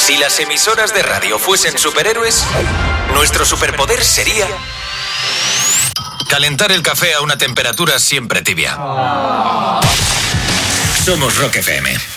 Si las emisoras de radio fuesen superhéroes, nuestro superpoder sería calentar el café a una temperatura siempre tibia. Somos Rock FM.